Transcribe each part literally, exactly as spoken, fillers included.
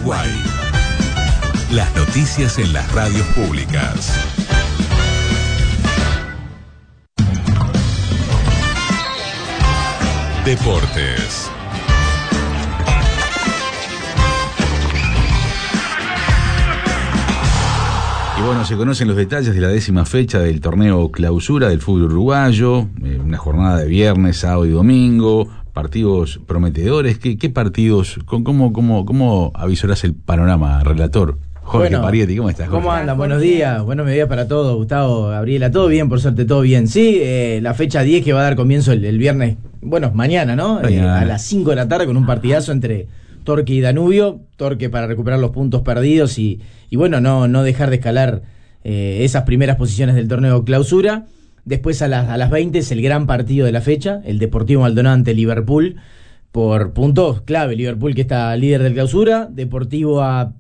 Uruguay. Las noticias en las radios públicas. Deportes. Y bueno, se conocen los detalles de la décima fecha del torneo clausura del fútbol uruguayo, eh, una jornada de viernes, sábado y domingo, partidos prometedores. ¿Qué, qué partidos? ¿Cómo, cómo, ¿Cómo avisorás el panorama, relator? Jorge Bueno, Parietti, ¿cómo estás? ¿Cómo Jorge? andan? Buenos días, buenos días para todos, Gustavo, Gabriela, todo bien, por suerte, todo bien. Sí, eh, la fecha diez que va a dar comienzo el, el viernes, bueno, mañana, ¿no? Mañana. Eh, a las cinco de la tarde con un partidazo entre Torque y Danubio, Torque para recuperar los puntos perdidos y, y bueno, no, no dejar de escalar eh, esas primeras posiciones del torneo clausura. Después a las, a las veinte es el gran partido de la fecha, el Deportivo Maldonado ante Liverpool, por puntos clave, Liverpool que está líder del clausura, Deportivo a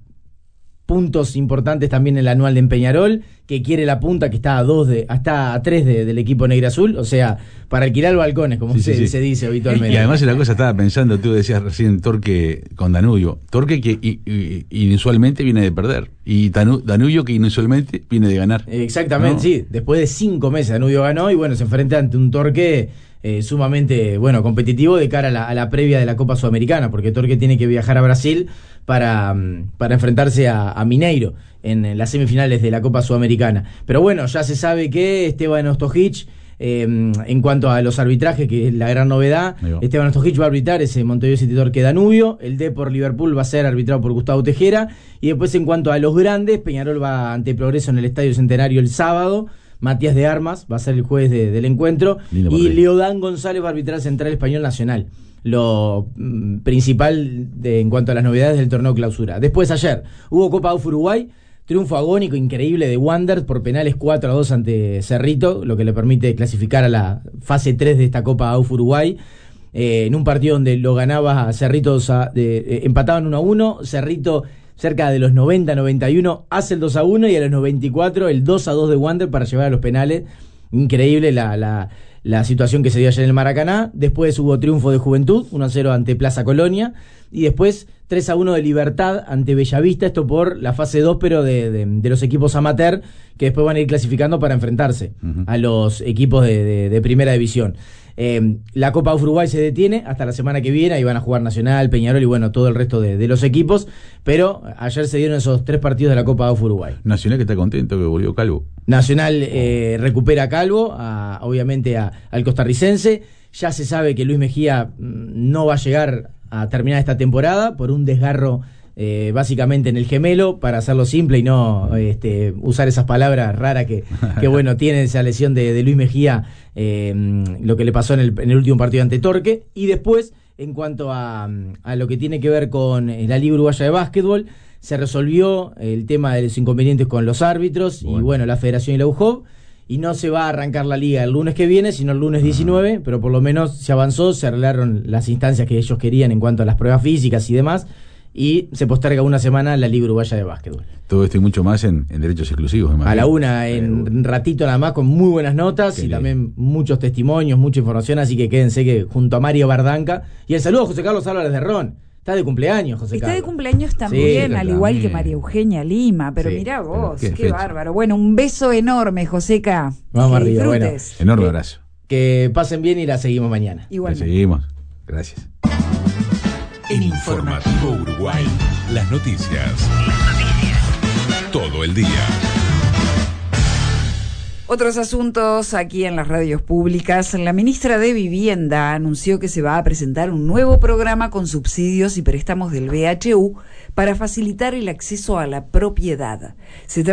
puntos importantes también en el anual de Peñarol, que quiere la punta, que está a dos de, hasta a tres de, del equipo negro-azul, o sea, para alquilar balcones, como Sí, se, sí, sí. se dice habitualmente. Y además una cosa estaba pensando, tú decías recién Torque con Danubio, Torque que y, y, inusualmente viene de perder, y Danu, Danubio que inusualmente viene de ganar. Exactamente, ¿no? sí, después de cinco meses Danubio ganó y bueno, se enfrenta ante un Torque eh, sumamente, bueno, competitivo de cara a la, a la previa de la Copa Sudamericana, porque Torque tiene que viajar a Brasil para, para enfrentarse a, a Mineiro en, en las semifinales de la Copa Sudamericana. Pero bueno, ya se sabe que Esteban Ostojic, eh, en cuanto a los arbitrajes, que es la gran novedad, Esteban Ostojic va a arbitrar ese Montevideo City Torque Danubio, el Depor Liverpool va a ser arbitrado por Gustavo Tejera, y después en cuanto a los grandes, Peñarol va ante Progreso en el Estadio Centenario el sábado, Matías de Armas va a ser el juez de, del encuentro, Lindo y partido. Leodán González va a arbitrar Central Español Nacional. Lo mm, principal de, en cuanto a las novedades del torneo clausura. Después ayer hubo Copa U F Uruguay, triunfo agónico increíble de Wander por penales cuatro a dos ante Cerrito, lo que le permite clasificar a la fase tres de esta Copa U F Uruguay, eh, en un partido donde lo ganaba Cerrito, a, de, eh, empataban uno a uno, Cerrito cerca de los noventa noventa y uno hace el dos a uno y a los noventa y cuatro el dos a dos de Wander para llevar a los penales. Increíble la, la, la situación que se dio ayer en el Maracaná. Después hubo triunfo de Juventud, uno a cero ante Plaza Colonia, y después tres a uno de Libertad ante Bellavista, esto por la fase dos, pero de, de, de los equipos amateur, que después van a ir clasificando para enfrentarse uh-huh. a los equipos de, de, de primera división. Eh, la Copa U F Uruguay se detiene hasta la semana que viene, ahí van a jugar Nacional, Peñarol y bueno, todo el resto de, de los equipos, pero ayer se dieron esos tres partidos de la Copa U F Uruguay. Nacional que está contento que volvió Calvo. Nacional eh, recupera a Calvo, a, obviamente a, al costarricense. Ya se sabe que Luis Mejía no va a llegar a terminar esta temporada por un desgarro eh, básicamente en el gemelo, para hacerlo simple y no este, usar esas palabras raras que, que bueno, tiene esa lesión de, de Luis Mejía, eh, lo que le pasó en el, en el último partido ante Torque. Y después, en cuanto a, a lo que tiene que ver con la Liga Uruguaya de Básquetbol, se resolvió el tema de los inconvenientes con los árbitros bueno. y bueno, la Federación y la U J O B, y no se va a arrancar la liga el lunes que viene, sino el lunes diecinueve, uh-huh. pero por lo menos se avanzó, se arreglaron las instancias que ellos querían en cuanto a las pruebas físicas y demás, y se posterga una semana la Liga Uruguaya de Básquetbol. Todo esto y mucho más en, en Derechos Exclusivos. A la una, en un ratito nada más, con muy buenas notas Qué y lindo. También muchos testimonios, mucha información, así que quédense que junto a Mario Bardanca, y el saludo a José Carlos Álvarez de Ron. Está de cumpleaños, José Está Carlos. de cumpleaños también, sí, al igual también. que María Eugenia Lima, pero sí, mirá vos, qué qué, fecha. bárbaro. Bueno, un beso enorme, Joseca. Vamos que arriba, bueno. disfrutes. Enorme abrazo. Que pasen bien y la seguimos mañana. Igualmente. La seguimos. Gracias. En Informativo Uruguay, las noticias. Todo el día. Otros asuntos aquí en las radios públicas. La ministra de Vivienda anunció que se va a presentar un nuevo programa con subsidios y préstamos del B H U para facilitar el acceso a la propiedad. Se